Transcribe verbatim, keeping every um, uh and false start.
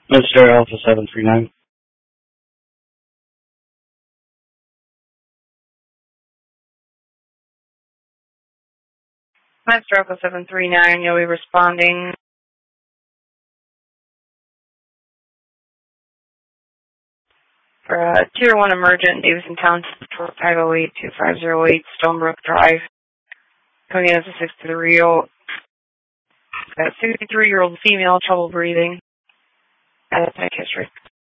Mister Alpha seven three nine. Mister Alpha seven three nine, you'll be responding. For a Tier one emergent, Davidson Township, five oh eight two five oh eight, Stonebrook Drive. Coming in as a sixty-three-year-old, a sixty-three-year-old female, trouble breathing. Anesthetic history.